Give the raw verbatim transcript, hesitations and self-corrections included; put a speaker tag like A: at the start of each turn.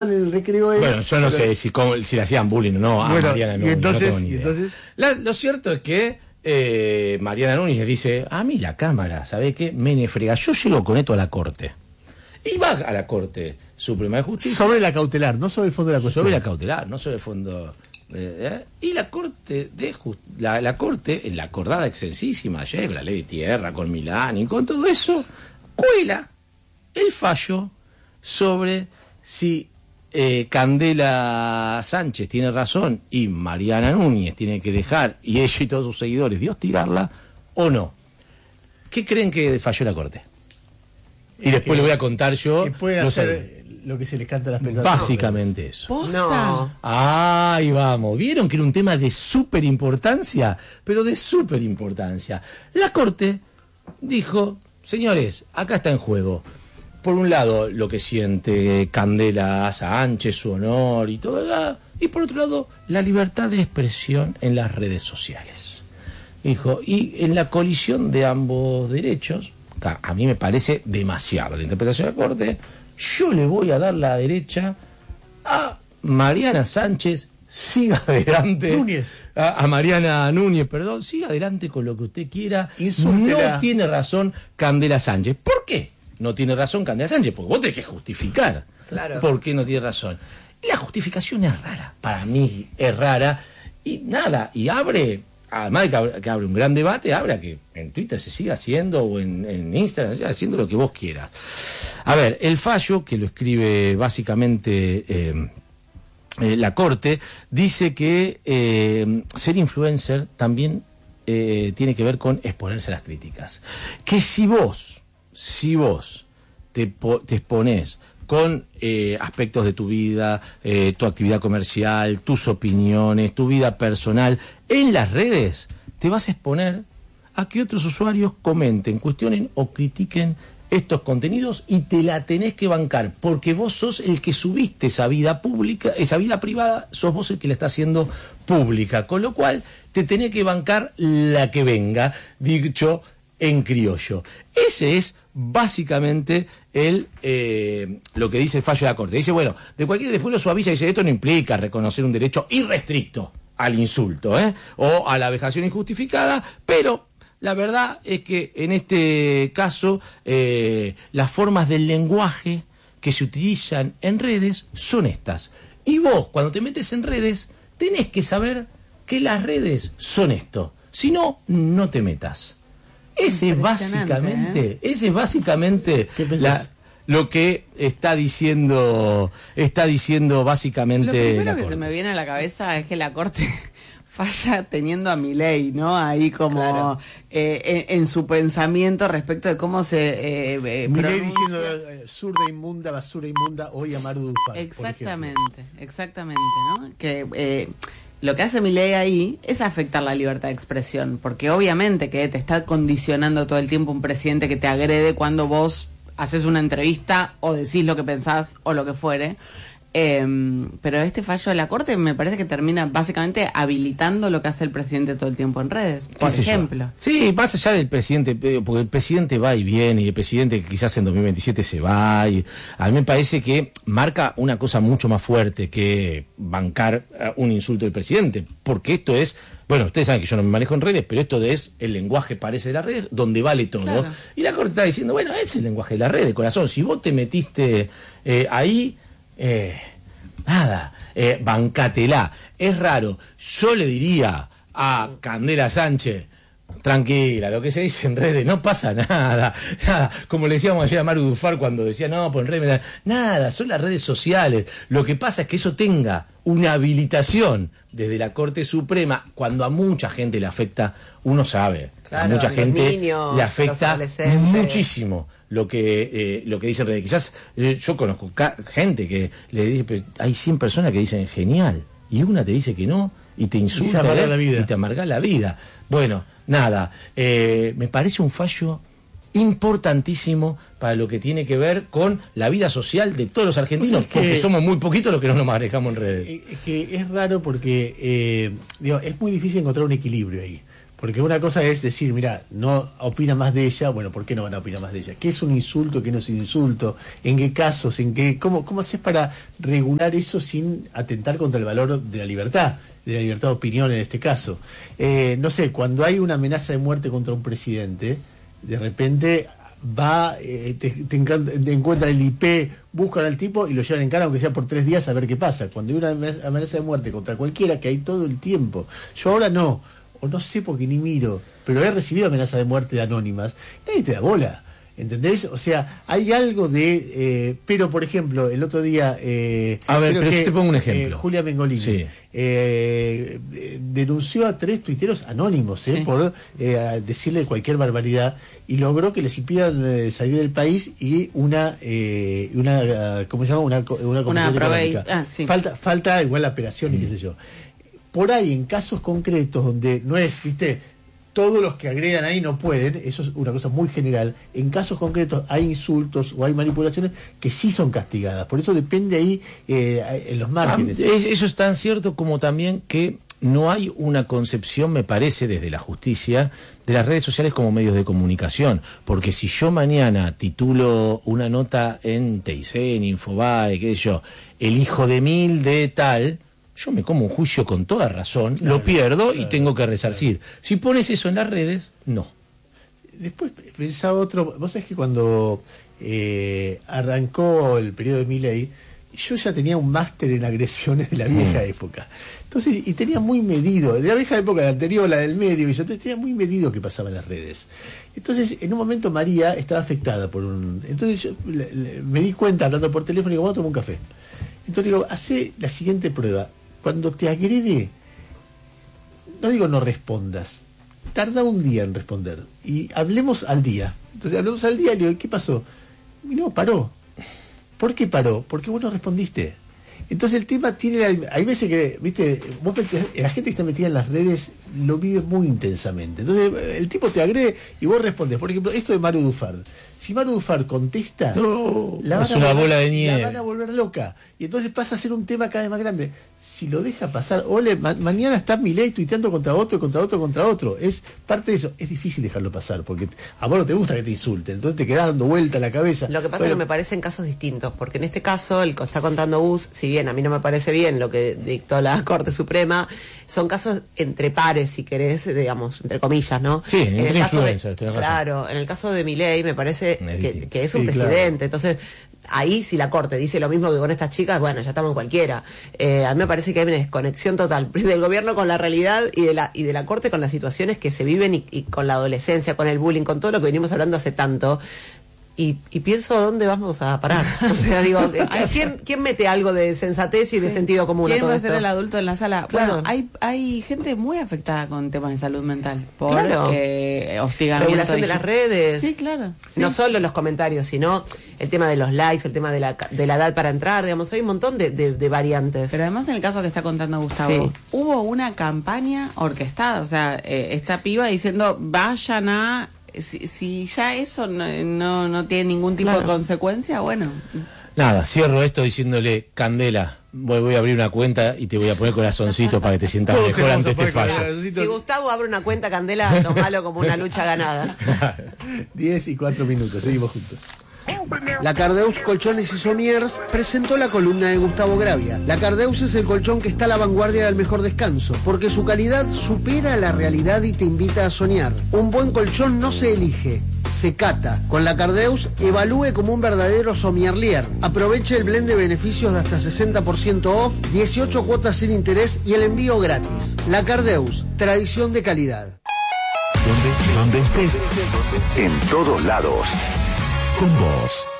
A: el recreo.
B: Bueno, yo no pero... sé si, cómo, si le hacían bullying o no a
A: bueno,
B: Mariana Núñez.
A: Y entonces,
B: no
A: ¿y entonces?
B: La, lo cierto es que eh, Mariana Núñez dice, a mí la Cámara, ¿sabe qué? Me nefrega, yo llego con esto a la Corte. Y va a la Corte Suprema de Justicia.
A: Sobre la cautelar, no sobre el fondo de la cuestión.
B: Sobre la cautelar, no sobre el fondo. Eh, y la Corte de Just la, la Corte, en la acordada extensísima ayer, la ley de tierra, con Milán y con todo eso, cuela el fallo sobre si eh, Candela Sánchez tiene razón y Mariana Núñez tiene que dejar, y ella y todos sus seguidores, de hostigarla, o no. ¿Qué creen que falló la Corte? Y después le voy a contar yo.
A: Que puede hacer lo que se les canta a las personas.
B: Básicamente eso.
C: ¿Posta? No.
B: Ahí vamos. ¿Vieron que era un tema de súper importancia? Pero de súper importancia. La Corte dijo, señores, acá está en juego. Por un lado, lo que siente Candela Sánchez, su honor y todo eso. Y por otro lado, la libertad de expresión en las redes sociales. Dijo, y en la colisión de ambos derechos, a mí me parece demasiado la interpretación de la Corte, yo le voy a dar la derecha a Mariana Sánchez, siga adelante.
A: Núñez.
B: A, a Mariana Núñez, perdón, siga adelante con lo que usted quiera.
A: Insúltela.
B: No tiene razón Candela Sánchez. ¿Por qué no tiene razón Candela Sánchez? Porque vos tenés que justificar.
C: Claro.
B: ¿Por qué no tiene razón? Y la justificación es rara. Para mí es rara. Y nada, y abre... Además de que abre, que abre un gran debate, abre a que en Twitter se siga haciendo o en, en Instagram, siga haciendo lo que vos quieras. A ver, el fallo, que lo escribe básicamente eh, eh, la Corte, dice que eh, ser influencer también eh, tiene que ver con exponerse a las críticas. Que si vos, si vos te, te exponés con eh, aspectos de tu vida, eh, tu actividad comercial, tus opiniones, tu vida personal, en las redes, te vas a exponer a que otros usuarios comenten, cuestionen o critiquen estos contenidos y te la tenés que bancar, porque vos sos el que subiste esa vida pública, esa vida privada, sos vos el que la está haciendo pública, con lo cual te tenés que bancar la que venga, dicho en criollo. Ese es básicamente el eh, lo que dice el fallo de la Corte. Dice, bueno, de cualquier después lo suaviza y dice, esto no implica reconocer un derecho irrestricto al insulto, ¿eh? o a la vejación injustificada, pero la verdad es que en este caso eh, las formas del lenguaje que se utilizan en redes son estas. Y vos, cuando te metes en redes, tenés que saber que las redes son esto. Si no, no te metas. Ese es básicamente, ¿eh? ese es básicamente la, lo que está diciendo, está diciendo básicamente.
C: Lo primero
B: la
C: que
B: Corte.
C: se me viene a la cabeza es que la Corte falla teniendo a Milei, ¿no? Ahí como claro. eh, en, en su pensamiento respecto de cómo se eh, eh,
A: Milei diciendo eh, zurda inmunda, basura inmunda, hoy a Maru Dufal.
C: Exactamente, exactamente, ¿no? Que eh, lo que hace Milei ahí es afectar la libertad de expresión, porque obviamente que te está condicionando todo el tiempo un presidente que te agrede cuando vos haces una entrevista o decís lo que pensás o lo que fuere. Eh, pero este fallo de la Corte me parece que termina básicamente habilitando lo que hace el presidente todo el tiempo en redes, por ejemplo.
B: Yo? Sí, más allá del presidente, porque el presidente va y viene, y el presidente quizás en dos mil veintisiete se va, y a mí me parece que marca una cosa mucho más fuerte que bancar un insulto del presidente, porque esto es, bueno, ustedes saben que yo no me manejo en redes, pero esto es el lenguaje, parece, de las redes, donde vale todo. Claro. Y la Corte está diciendo, bueno, ese es el lenguaje de las redes, corazón, si vos te metiste eh, ahí... Eh, nada, eh, bancatela. Es raro. Yo le diría a Candela Sánchez, tranquila, lo que se dice en redes, no pasa nada, nada. Como le decíamos ayer a Maru Dufal cuando decía, no, pues en redes, nada, son las redes sociales. Lo que pasa es que eso tenga una habilitación desde la Corte Suprema, cuando a mucha gente le afecta, uno sabe, claro, a mucha gente niños, le afecta muchísimo lo que eh, lo que dice redes. Quizás eh, yo conozco gente que le dice, pero hay cien personas que dicen genial, y una te dice que no, y te insulta, y,
A: amarga la vida.
B: y te amarga la vida. Bueno, nada, eh, me parece un fallo importantísimo para lo que tiene que ver con la vida social de todos los argentinos,
A: pues es que,
B: porque somos muy poquitos los que no nos manejamos en redes.
A: Es que es raro porque eh, digo, es muy difícil encontrar un equilibrio ahí, Porque una cosa es decir, mira, no opina más de ella, bueno, ¿por qué no van a opinar más de ella? ¿Qué es un insulto, qué no es un insulto? ¿En qué casos? ¿En qué? ¿Cómo, cómo haces para regular eso sin atentar contra el valor de la libertad? De la libertad de opinión en este caso. Eh, no sé, cuando hay una amenaza de muerte contra un presidente, de repente va, eh, te, te, encanta, te encuentran el I P, buscan al tipo y lo llevan en cara, aunque sea por tres días, a ver qué pasa. Cuando hay una amenaza de muerte contra cualquiera, que hay todo el tiempo. Yo ahora no, o no sé porque ni miro, pero he recibido amenazas de muerte de anónimas, nadie te da bola. ¿Entendés? O sea, hay algo de... Eh, pero, por ejemplo, el otro día... Eh,
B: a ver, pero que, yo te pongo un ejemplo.
A: Eh, Julia Mengolini
B: sí.
A: eh, denunció a tres tuiteros anónimos eh, sí. por eh, decirle cualquier barbaridad y logró que les impidan eh, salir del país y una... Eh, una ¿cómo se llama? Una, una comisión económica. Ah, sí. Falta, falta igual la operación mm. y qué sé yo. Por ahí, en casos concretos donde no es, viste... Todos los que agredan ahí no pueden, eso es una cosa muy general. En casos concretos hay insultos o hay manipulaciones que sí son castigadas. Por eso depende ahí eh, en los márgenes.
B: Ah, eso es tan cierto como también que no hay una concepción, me parece, desde la justicia, de las redes sociales como medios de comunicación. Porque si yo mañana titulo una nota en T I C, en Infobae, qué sé yo, el hijo de mil de tal... yo me como un juicio con toda razón, claro, lo pierdo claro, y tengo que resarcir. Claro. Si pones eso en las redes, no.
A: Después pensaba otro, vos sabés que cuando eh, arrancó el periodo de Milei, yo ya tenía un máster en agresiones de la vieja mm. época. Entonces, y tenía muy medido, de la vieja época, la anterior, la del medio, y yo tenía muy medido qué pasaba en las redes. Entonces, en un momento María estaba afectada por un... Entonces yo le, le, me di cuenta, hablando por teléfono, y digo, vamos a tomar un café. Entonces digo, hace la siguiente prueba. Cuando te agrede, no digo no respondas, tarda un día en responder. Y hablemos al día. Entonces hablemos al día y le digo, ¿qué pasó? Y no, paró. ¿Por qué paró? Porque vos no respondiste. Entonces el tema tiene... La, hay veces que, viste, vos, la gente que está metida en las redes lo vive muy intensamente. Entonces el tipo te agrede y vos respondes. Por ejemplo, esto de Maru Dufard. Si Maru Dufard contesta,
B: no,
A: la,
B: es
A: van
B: una
A: a,
B: bola de nieve.
A: La van a volver loca. Y entonces pasa a ser un tema cada vez más grande. Si lo deja pasar, ole, ma mañana está Milei tuiteando contra otro, contra otro, contra otro. Es parte de eso. Es difícil dejarlo pasar, porque a vos no te gusta que te insulten. Entonces te quedás dando vuelta la cabeza.
D: Lo que pasa
A: bueno,
D: es que me parecen casos distintos, porque en este caso, el que está contando Gus, si bien a mí no me parece bien lo que dictó la Corte Suprema, son casos entre pares, si querés, digamos, entre comillas, ¿no?
B: Sí,
D: en el caso de,
B: claro,
D: razón. En el caso de Milei me parece que, que es un
A: sí,
D: presidente,
A: claro.
D: Entonces ahí si la Corte dice lo mismo que con estas chicas, bueno, ya estamos en cualquiera. Eh, a mí me parece que hay una desconexión total del gobierno con la realidad y de la y de la Corte con las situaciones que se viven y, y con la adolescencia, con el bullying, con todo lo que venimos hablando hace tanto. Y, y pienso dónde vamos a parar. O sea, digo, ¿quién, quién mete algo de sensatez y de sí. sentido común?
C: ¿Quién
D: a todo
C: va a
D: esto?
C: ser el adulto en la sala?
D: Claro.
C: Bueno, hay hay gente muy afectada con temas de salud mental por
D: claro.
C: eh, hostigamiento.
D: Regulación de las redes.
C: Sí, claro. Sí.
D: No solo los comentarios, sino el tema de los likes, el tema de la, de la edad para entrar, digamos, hay un montón de, de, de variantes.
C: Pero además en el caso que está contando Gustavo, sí. hubo una campaña orquestada, o sea, eh, esta piba diciendo, vayan a... Si, si ya eso no, no, no tiene ningún tipo claro. de consecuencia, bueno.
B: Nada, cierro esto diciéndole, Candela, voy, voy a abrir una cuenta y te voy a poner corazoncito para que te sientas
A: Todos
B: mejor antes de este fallo.
D: Si Gustavo abre una cuenta, Candela, tomalo como una lucha ganada.
A: diez y cuatro minutos, seguimos juntos.
E: La Cardeus Colchones y Somiers presentó la columna de Gustavo Gravia. La Cardeus es el colchón que está a la vanguardia del mejor descanso, porque su calidad supera la realidad y te invita a soñar. Un buen colchón no se elige, se cata. Con la Cardeus, evalúe como un verdadero somierlier. Aproveche el blend de beneficios de hasta sesenta por ciento off, dieciocho cuotas sin interés y el envío gratis. La Cardeus, tradición de calidad.
F: Donde, donde estés, en todos lados. Con vos.